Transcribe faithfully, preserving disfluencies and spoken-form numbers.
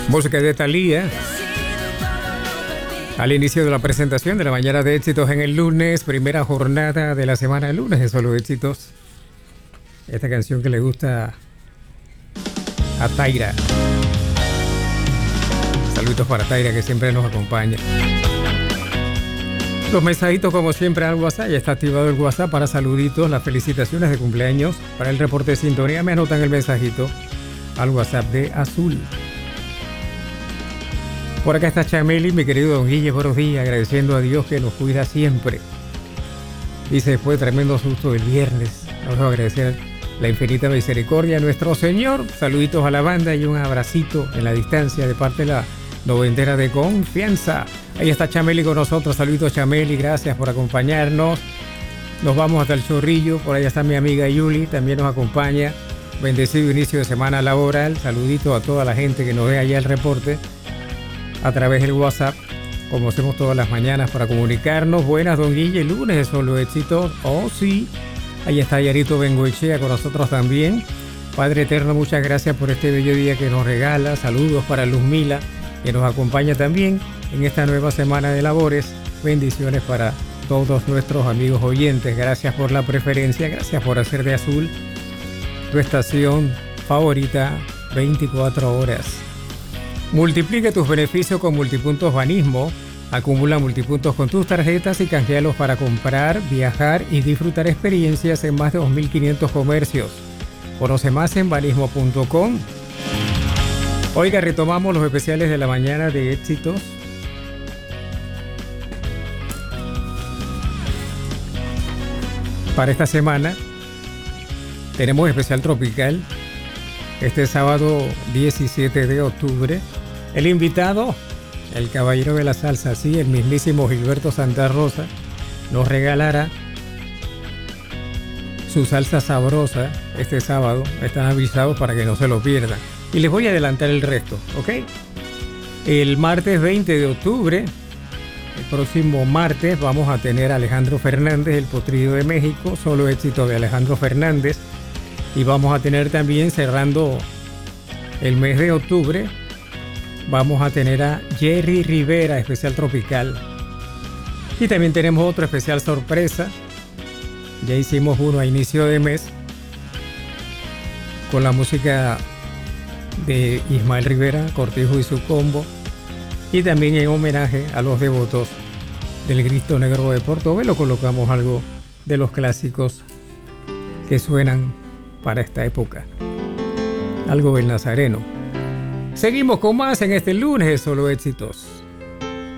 Música de Thalía. Al inicio de la presentación de la mañana de éxitos en el lunes, primera jornada de la semana del lunes de Solo Éxitos. Esta canción que le gusta a Taira. Saludos para Taira, que siempre nos acompaña. Los mensajitos, como siempre, al WhatsApp. Ya está activado el WhatsApp para saluditos, las felicitaciones de cumpleaños. Para el reporte de sintonía me anotan el mensajito al WhatsApp de Azul. Por acá está Chameli, mi querido Don Guille, buenos días, agradeciendo a Dios que nos cuida siempre. Dice, fue tremendo susto el viernes. Vamos a agradecer la infinita misericordia a nuestro Señor. Saluditos a la banda y un abracito en la distancia de parte de la noventera de confianza. Ahí está Chameli con nosotros. Saluditos, Chameli, gracias por acompañarnos. Nos vamos hasta el Chorrillo. Por allá está mi amiga Yuli, también nos acompaña. Bendecido inicio de semana laboral. Saluditos a toda la gente que nos ve allá el reporte a través del WhatsApp, como hacemos todas las mañanas para comunicarnos. Buenas, Don Guille, lunes de Solo Éxitos. Oh, sí. Ahí está Yarito Bengoechea con nosotros también. Padre Eterno, muchas gracias por este bello día que nos regala. Saludos para Luzmila, que nos acompaña también en esta nueva semana de labores. Bendiciones para todos nuestros amigos oyentes. Gracias por la preferencia, gracias por hacer de Azul tu estación favorita veinticuatro horas. Multiplica tus beneficios con Multipuntos Banismo. Acumula multipuntos con tus tarjetas y canjealos para comprar, viajar y disfrutar experiencias en más de dos mil quinientos comercios. Conoce más en banismo punto com. Oiga, retomamos los especiales de la mañana de éxitos. Para esta semana tenemos especial tropical. Este sábado diecisiete de octubre, el invitado, el caballero de la salsa, sí, el mismísimo Gilberto Santa Rosa, nos regalará su salsa sabrosa este sábado. Están avisados para que no se lo pierdan. Y les voy a adelantar el resto, ¿ok? El martes veinte de octubre, el próximo martes, vamos a tener a Alejandro Fernández, el potrillo de México, Solo Éxito de Alejandro Fernández. Y vamos a tener también, cerrando el mes de octubre, vamos a tener a Jerry Rivera, especial tropical. Y también tenemos otro especial sorpresa. Ya hicimos uno a inicio de mes con la música de Ismael Rivera, Cortijo y su combo. Y también en homenaje a los devotos del Cristo Negro de Portobelo colocamos algo de los clásicos que suenan para esta época. Algo del Nazareno. Seguimos con más en este lunes de Solo Éxitos.